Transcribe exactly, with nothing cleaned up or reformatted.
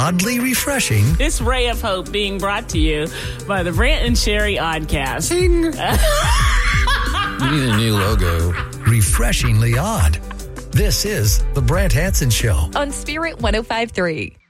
oddly refreshing. This ray of hope being brought to you by the Brant and Sherry Oddcast. Ding. You need a new logo. Refreshingly odd. This is the Brant Hansen Show on Spirit one oh five point three.